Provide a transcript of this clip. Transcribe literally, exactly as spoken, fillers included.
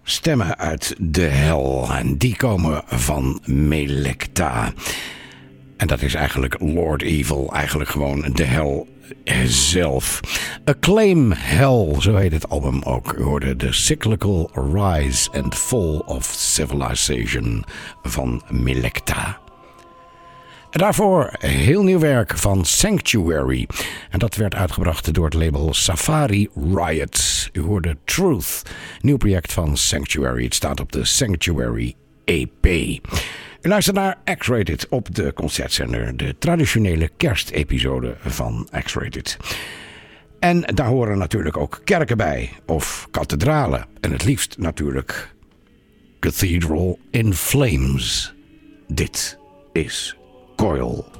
Stemmen uit de hel en die komen van Melecta. En dat is eigenlijk Lord Evil, eigenlijk gewoon de hel zelf. Acclaim Hell, zo heet het album ook. U hoorde The Cyclical Rise and Fall of Civilization van Melecta. En daarvoor heel nieuw werk van Sanctuary. En dat werd uitgebracht door het label Safari Riot. U hoorde Truth, nieuw project van Sanctuary. Het staat op de Sanctuary E P. U luistert naar X-Rated op de concertzender. De traditionele kerstepisode van X-Rated. En daar horen natuurlijk ook kerken bij. Of kathedralen. En het liefst natuurlijk Cathedral in Flames. Dit is Coil.